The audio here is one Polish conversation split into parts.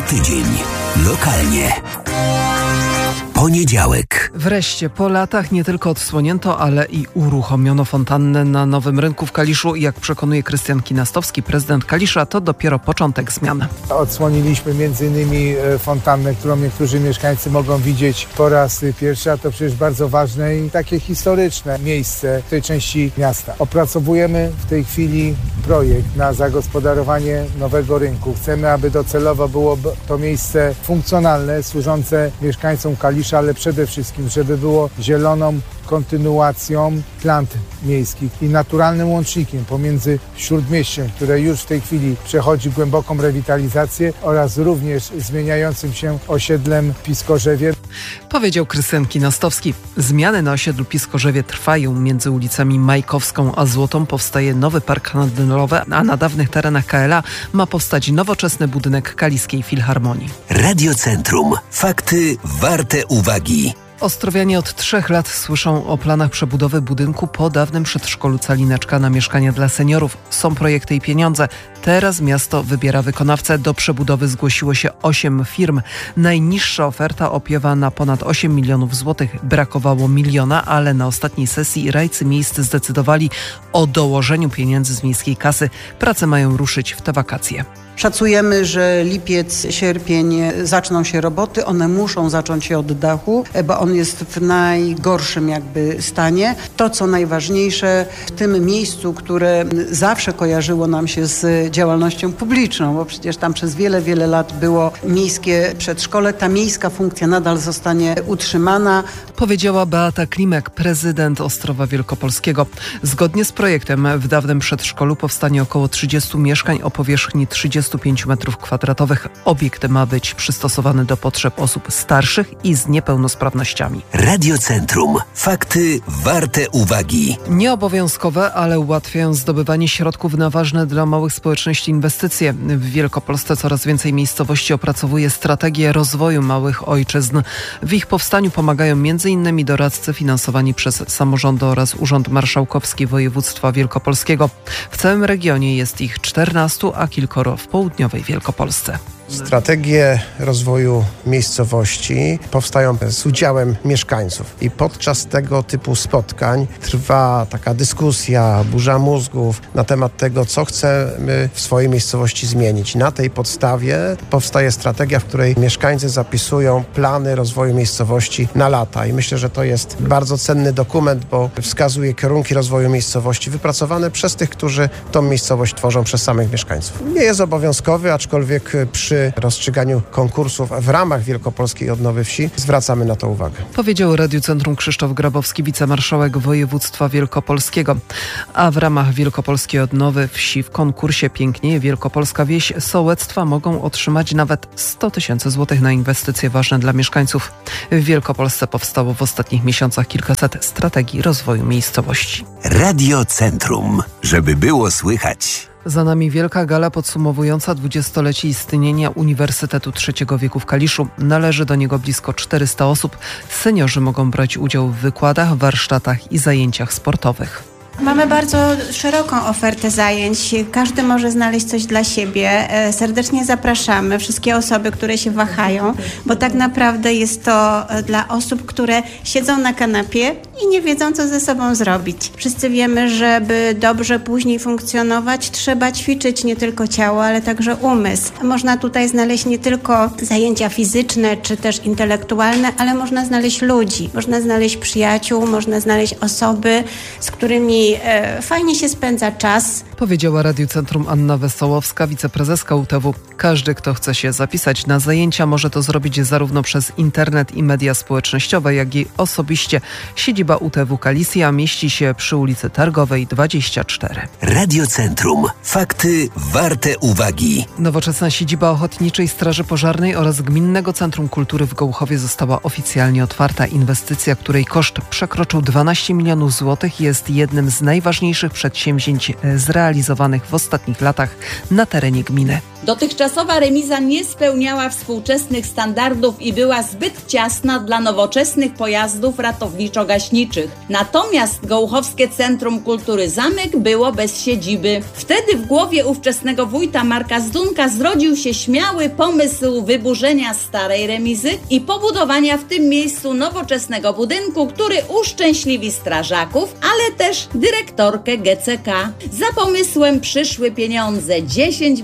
tydzień. Lokalnie. Poniedziałek. Wreszcie po latach nie tylko odsłonięto, ale i uruchomiono fontannę na Nowym Rynku w Kaliszu. Jak przekonuje Krystian Kinastowski, prezydent Kalisza, to dopiero początek zmian. Odsłoniliśmy m.in. fontannę, którą niektórzy mieszkańcy mogą widzieć po raz pierwszy, a to przecież bardzo ważne i takie historyczne miejsce w tej części miasta. Opracowujemy w tej chwili projekt na zagospodarowanie Nowego Rynku. Chcemy, aby docelowo było to miejsce funkcjonalne, służące mieszkańcom Kalisza, ale przede wszystkim, żeby było zieloną kontynuacją plant miejskich i naturalnym łącznikiem pomiędzy Śródmieściem, które już w tej chwili przechodzi głęboką rewitalizację, oraz również zmieniającym się osiedlem Piskorzewie. Powiedział Krystian Kinastowski. Zmiany na osiedlu Piskorzewie trwają. Między ulicami Majkowską a Złotą powstaje nowy park handlowy, a na dawnych terenach KLA ma powstać nowoczesny budynek Kaliskiej Filharmonii. Radiocentrum. Fakty warte uwagi. Ostrowianie od 3 lat słyszą o planach przebudowy budynku po dawnym przedszkolu Calineczka na mieszkania dla seniorów. Są projekty i pieniądze. Teraz miasto wybiera wykonawcę. Do przebudowy zgłosiło się 8 firm. Najniższa oferta opiewa na ponad 8 milionów złotych. Brakowało 1 miliona, ale na ostatniej sesji rajcy miejscy zdecydowali o dołożeniu pieniędzy z miejskiej kasy. Prace mają ruszyć w te wakacje. Szacujemy, że lipiec, sierpień zaczną się roboty. One muszą zacząć się od dachu, bo on jest w najgorszym stanie. To, co najważniejsze w tym miejscu, które zawsze kojarzyło nam się z działalnością publiczną, bo przecież tam przez wiele, wiele lat było miejskie przedszkole. Ta miejska funkcja nadal zostanie utrzymana. Powiedziała Beata Klimek, prezydent Ostrowa Wielkopolskiego. Zgodnie z projektem w dawnym przedszkolu powstanie około 30 mieszkań o powierzchni 35 m2. Obiekt ma być przystosowany do potrzeb osób starszych i z niepełnosprawnościami. Radiocentrum. Fakty warte uwagi. Nieobowiązkowe, ale ułatwiają zdobywanie środków na ważne dla małych społeczności inwestycje. W Wielkopolsce coraz więcej miejscowości opracowuje strategię rozwoju małych ojczyzn. W ich powstaniu pomagają m.in. doradcy finansowani przez samorządy oraz Urząd Marszałkowski Województwa Wielkopolskiego. W całym regionie jest ich 14, a kilkoro w południowej Wielkopolsce. Strategie rozwoju miejscowości powstają z udziałem mieszkańców i podczas tego typu spotkań trwa taka dyskusja, burza mózgów na temat tego, co chcemy w swojej miejscowości zmienić. Na tej podstawie powstaje strategia, w której mieszkańcy zapisują plany rozwoju miejscowości na lata i myślę, że to jest bardzo cenny dokument, bo wskazuje kierunki rozwoju miejscowości wypracowane przez tych, którzy tą miejscowość tworzą, przez samych mieszkańców. Nie jest obowiązkowy, aczkolwiek przy rozstrzyganiu konkursów w ramach Wielkopolskiej Odnowy Wsi zwracamy na to uwagę. Powiedział Radiocentrum Krzysztof Grabowski, wicemarszałek województwa wielkopolskiego. A w ramach Wielkopolskiej Odnowy Wsi w konkursie Pięknieje Wielkopolska Wieś sołectwa mogą otrzymać nawet 100 000 złotych na inwestycje ważne dla mieszkańców. W Wielkopolsce powstało w ostatnich miesiącach kilkaset strategii rozwoju miejscowości. Radiocentrum. Żeby było słychać. Za nami wielka gala podsumowująca 20-lecie istnienia Uniwersytetu Trzeciego Wieku w Kaliszu. Należy do niego blisko 400 osób. Seniorzy mogą brać udział w wykładach, warsztatach i zajęciach sportowych. Mamy bardzo szeroką ofertę zajęć. Każdy może znaleźć coś dla siebie. Serdecznie zapraszamy wszystkie osoby, które się wahają, bo tak naprawdę jest to dla osób, które siedzą na kanapie i nie wiedzą, co ze sobą zrobić. Wszyscy wiemy, żeby dobrze później funkcjonować, trzeba ćwiczyć nie tylko ciało, ale także umysł. Można tutaj znaleźć nie tylko zajęcia fizyczne czy też intelektualne, ale można znaleźć ludzi, można znaleźć przyjaciół, można znaleźć osoby, z którymi fajnie się spędza czas. Powiedziała Radiocentrum Anna Wesołowska, wiceprezeska UTW. Każdy, kto chce się zapisać na zajęcia, może to zrobić zarówno przez internet i media społecznościowe, jak i osobiście. Siedziba UTW Kalisja mieści się przy ulicy Targowej 24. Radiocentrum. Fakty warte uwagi. Nowoczesna siedziba Ochotniczej Straży Pożarnej oraz Gminnego Centrum Kultury w Gołuchowie została oficjalnie otwarta. Inwestycja, której koszt przekroczył 12 milionów złotych, jest jednym z najważniejszych przedsięwzięć zrealizowanych w ostatnich latach na terenie gminy. Dotychczasowa remiza nie spełniała współczesnych standardów i była zbyt ciasna dla nowoczesnych pojazdów ratowniczo-gaśniczych. Natomiast Gołuchowskie Centrum Kultury Zamek było bez siedziby. Wtedy w głowie ówczesnego wójta Marka Zdunka zrodził się śmiały pomysł wyburzenia starej remizy i pobudowania w tym miejscu nowoczesnego budynku, który uszczęśliwi strażaków, ale też dyrektorkę GCK. Za pomysłem przyszły pieniądze 10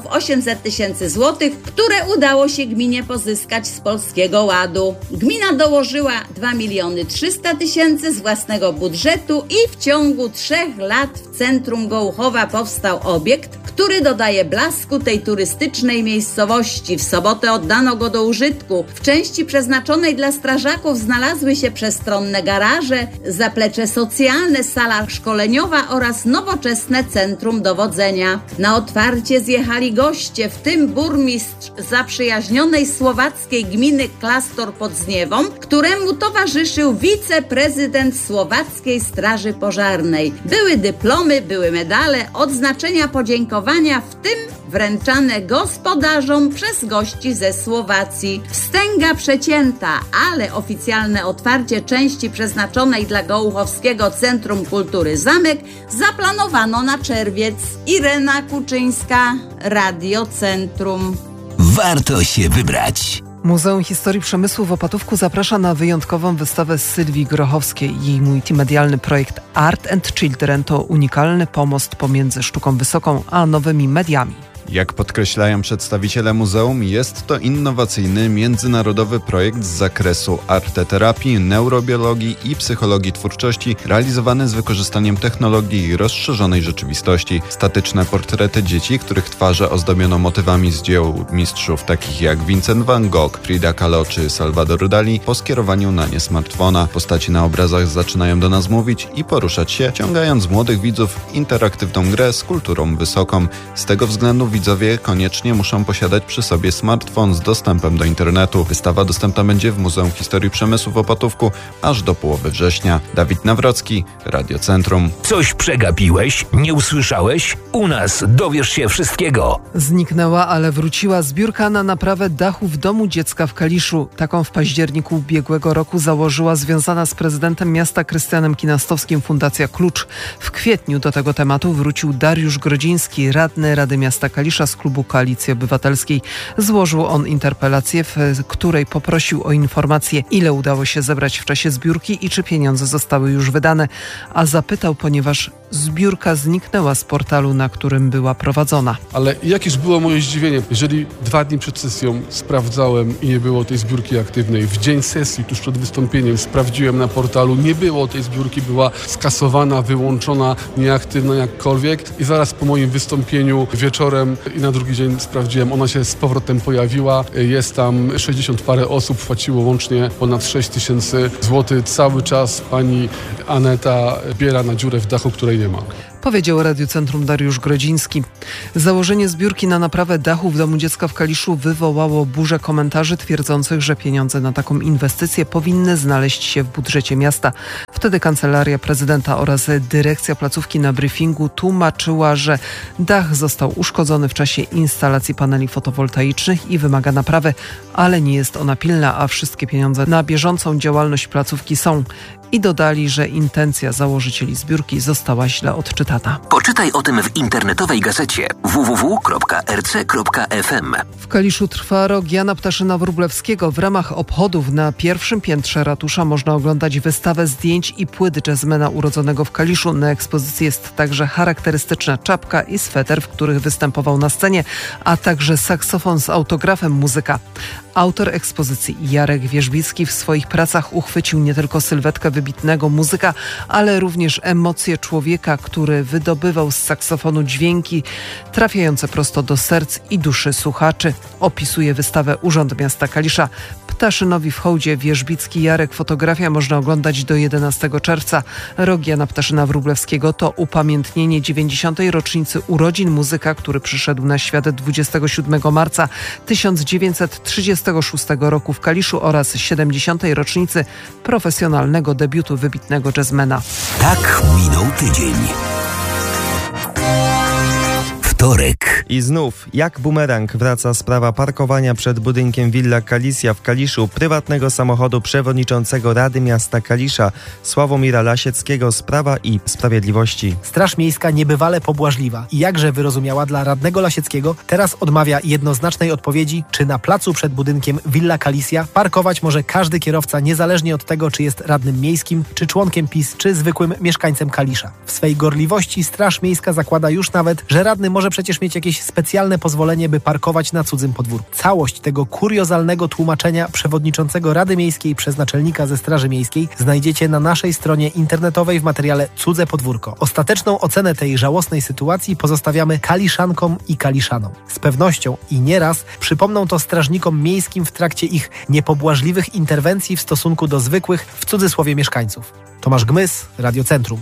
800 000 złotych, które udało się gminie pozyskać z Polskiego Ładu. Gmina dołożyła 2 300 000 z własnego budżetu i w ciągu 3 lat w centrum Gołuchowa powstał obiekt, który dodaje blasku tej turystycznej miejscowości. W sobotę oddano go do użytku. W części przeznaczonej dla strażaków znalazły się przestronne garaże, zaplecze socjalne, sala szkoleniowa oraz nowoczesne centrum dowodzenia. Na otwarcie zjechali goście, w tym burmistrz zaprzyjaźnionej słowackiej gminy Klasztor pod Zniewą, któremu towarzyszył wiceprezydent Słowackiej Straży Pożarnej. Były dyplomy, były medale, odznaczenia podziękowania, w tym wręczane gospodarzom przez gości ze Słowacji. Wstęga przecięta, ale oficjalne otwarcie części przeznaczonej dla Gołuchowskiego Centrum Kultury Zamek zaplanowano na czerwiec. Irena Kuczyńska, Radio Centrum. Warto się wybrać. Muzeum Historii Przemysłu w Opatówku zaprasza na wyjątkową wystawę Sylwii Grochowskiej. Jej multimedialny projekt Art and Children to unikalny pomost pomiędzy sztuką wysoką a nowymi mediami. Jak podkreślają przedstawiciele muzeum, jest to innowacyjny, międzynarodowy projekt z zakresu arteterapii, neurobiologii i psychologii twórczości, realizowany z wykorzystaniem technologii i rozszerzonej rzeczywistości. Statyczne portrety dzieci, których twarze ozdobiono motywami z dzieł mistrzów takich jak Vincent van Gogh, Frida Kahlo czy Salvador Dali, po skierowaniu na nie smartfona. Postaci na obrazach zaczynają do nas mówić i poruszać się, ciągając młodych widzów w interaktywną grę z kulturą wysoką. Z tego względu widzowie koniecznie muszą posiadać przy sobie smartfon z dostępem do internetu. Wystawa dostępna będzie w Muzeum Historii Przemysłu w Opatówku aż do połowy września. Dawid Nawrocki, Radio Centrum. Coś przegapiłeś? Nie usłyszałeś? U nas dowiesz się wszystkiego. Zniknęła, ale wróciła zbiórka na naprawę dachu w domu dziecka w Kaliszu. Taką w październiku ubiegłego roku założyła związana z prezydentem miasta Krystianem Kinastowskim Fundacja Klucz. W kwietniu do tego tematu wrócił Dariusz Grodziński, radny Rady Miasta Kalisza z klubu Koalicji Obywatelskiej. Złożył on interpelację, w której poprosił o informację, ile udało się zebrać w czasie zbiórki i czy pieniądze zostały już wydane. A zapytał, ponieważ zbiórka zniknęła z portalu, na którym była prowadzona. Ale jakież było moje zdziwienie, jeżeli 2 dni przed sesją sprawdzałem i nie było tej zbiórki aktywnej. W dzień sesji, tuż przed wystąpieniem, sprawdziłem na portalu, nie było tej zbiórki, była skasowana, wyłączona, nieaktywna jakkolwiek. I zaraz po moim wystąpieniu wieczorem i na drugi dzień sprawdziłem, ona się z powrotem pojawiła. Jest tam 60 parę osób, płaciło łącznie ponad 6 000 złotych. Cały czas pani Aneta biera na dziurę w dachu, której nie ma. Powiedział Radiu Centrum Dariusz Grodziński. Założenie zbiórki na naprawę dachu w domu dziecka w Kaliszu wywołało burzę komentarzy twierdzących, że pieniądze na taką inwestycję powinny znaleźć się w budżecie miasta. Wtedy Kancelaria Prezydenta oraz dyrekcja placówki na briefingu tłumaczyła, że dach został uszkodzony w czasie instalacji paneli fotowoltaicznych i wymaga naprawy, ale nie jest ona pilna, a wszystkie pieniądze na bieżącą działalność placówki są. I dodali, że intencja założycieli zbiórki została źle odczytana. Poczytaj o tym w internetowej gazecie www.rc.fm. W Kaliszu trwa rok Jana Ptaszyna-Wróblewskiego. W ramach obchodów na pierwszym piętrze ratusza można oglądać wystawę zdjęć i płyt jazzmena urodzonego w Kaliszu. Na ekspozycji jest także charakterystyczna czapka i sweter, w których występował na scenie, a także saksofon z autografem muzyka. Autor ekspozycji Jarek Wierzbicki w swoich pracach uchwycił nie tylko sylwetkę wybitnego muzyka, ale również emocje człowieka, który wydobywał z saksofonu dźwięki trafiające prosto do serc i duszy słuchaczy. Opisuje wystawę Urząd Miasta Kalisza. Ptaszynowi w hołdzie Wierzbicki Jarek. Fotografia można oglądać do 11 czerwca. Rok Jana Ptaszyna-Wróblewskiego to upamiętnienie 90. rocznicy urodzin muzyka, który przyszedł na świat 27 marca 1936 roku w Kaliszu oraz 70. rocznicy profesjonalnego debiutu wybitnego jazzmena. Tak minął tydzień. Wtorek. I znów, jak bumerang, wraca sprawa parkowania przed budynkiem Villa Kalisja w Kaliszu prywatnego samochodu przewodniczącego Rady Miasta Kalisza Sławomira Lasieckiego z Prawa i Sprawiedliwości. Straż Miejska niebywale pobłażliwa i jakże wyrozumiała dla radnego Lasieckiego teraz odmawia jednoznacznej odpowiedzi, czy na placu przed budynkiem Villa Kalisja parkować może każdy kierowca niezależnie od tego, czy jest radnym miejskim, czy członkiem PiS, czy zwykłym mieszkańcem Kalisza. W swej gorliwości Straż Miejska zakłada już nawet, że radny może przecież mieć jakieś specjalne pozwolenie, by parkować na cudzym podwórku. Całość tego kuriozalnego tłumaczenia przewodniczącego Rady Miejskiej przez naczelnika ze Straży Miejskiej znajdziecie na naszej stronie internetowej w materiale Cudze Podwórko. Ostateczną ocenę tej żałosnej sytuacji pozostawiamy kaliszankom i kaliszanom. Z pewnością i nieraz przypomną to strażnikom miejskim w trakcie ich niepobłażliwych interwencji w stosunku do zwykłych, w cudzysłowie, mieszkańców. Tomasz Gmys, Radio Centrum.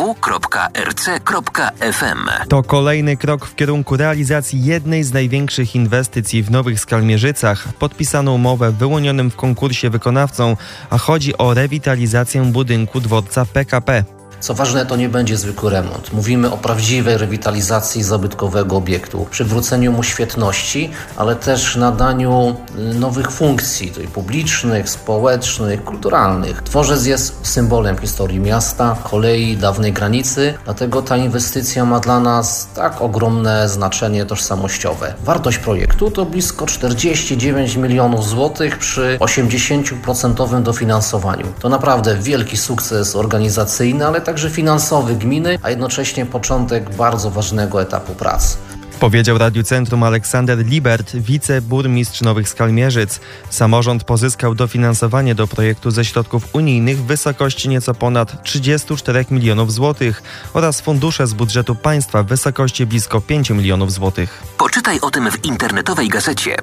www.rc.fm. To kolejny krok w kierunku realizacji jednej z największych inwestycji w Nowych Skalmierzycach. Podpisano umowę wyłonionym w konkursie wykonawcą, a chodzi o rewitalizację budynku dworca PKP. Co ważne, to nie będzie zwykły remont. Mówimy o prawdziwej rewitalizacji zabytkowego obiektu, przywróceniu mu świetności, ale też nadaniu nowych funkcji, publicznych, społecznych, kulturalnych. Dworzec jest symbolem historii miasta, kolei, dawnej granicy, dlatego ta inwestycja ma dla nas tak ogromne znaczenie tożsamościowe. Wartość projektu to blisko 49 milionów złotych przy 80% dofinansowaniu. To naprawdę wielki sukces organizacyjny, ale także finansowy gminy, a jednocześnie początek bardzo ważnego etapu prac. Powiedział Radiu Centrum Aleksander Libert, wiceburmistrz Nowych Skalmierzyc. Samorząd pozyskał dofinansowanie do projektu ze środków unijnych w wysokości nieco ponad 34 milionów złotych oraz fundusze z budżetu państwa w wysokości blisko 5 milionów złotych. Poczytaj o tym w internetowej gazecie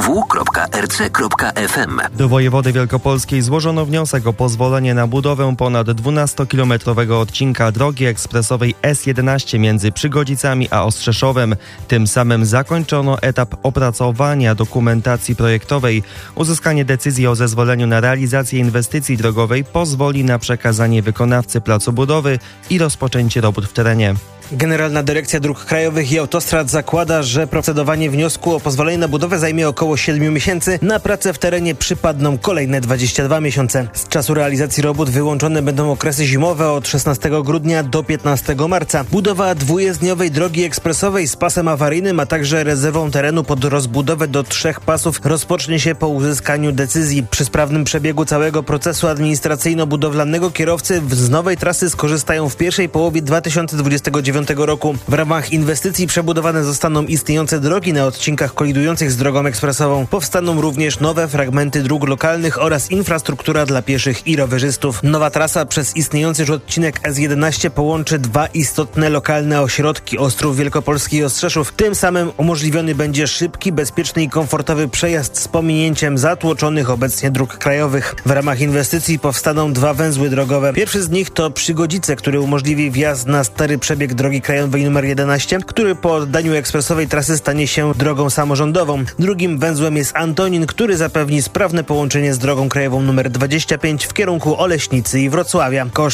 www.rc.fm. Do wojewody wielkopolskiej złożono wniosek o pozwolenie na budowę ponad 12-kilometrowego odcinka drogi ekspresowej S11 między Przygodzicami a Ostrzeszowem. Tym samym zakończono etap opracowania dokumentacji projektowej. Uzyskanie decyzji o zezwoleniu na realizację inwestycji drogowej pozwoli na przekazanie wykonawcy placu budowy i rozpoczęcie robót w terenie. Generalna Dyrekcja Dróg Krajowych i Autostrad zakłada, że procedowanie wniosku o pozwolenie na budowę zajmie około 7 miesięcy. Na pracę w terenie przypadną kolejne 22 miesiące. Z czasu realizacji robót wyłączone będą okresy zimowe od 16 grudnia do 15 marca. Budowa dwujezdniowej drogi ekspresowej z pasem awaryjnym, a także rezerwą terenu pod rozbudowę do 3 pasów rozpocznie się po uzyskaniu decyzji. Przy sprawnym przebiegu całego procesu administracyjno-budowlanego kierowcy z nowej trasy skorzystają w pierwszej połowie 2029 roku. W ramach inwestycji przebudowane zostaną istniejące drogi na odcinkach kolidujących z drogą ekspresową. Powstaną również nowe fragmenty dróg lokalnych oraz infrastruktura dla pieszych i rowerzystów. Nowa trasa przez istniejący już odcinek S11 połączy 2 istotne lokalne ośrodki: Ostrów Wielkopolski i Ostrzeszów. Tym samym umożliwiony będzie szybki, bezpieczny i komfortowy przejazd z pominięciem zatłoczonych obecnie dróg krajowych. W ramach inwestycji powstaną 2 węzły drogowe. Pierwszy z nich to Przygodzice, który umożliwi wjazd na stary przebieg drogi krajowej nr 11, który po oddaniu ekspresowej trasy stanie się drogą samorządową. Drugim węzłem jest Antonin, który zapewni sprawne połączenie z drogą krajową nr 25 w kierunku Oleśnicy i Wrocławia. Koszt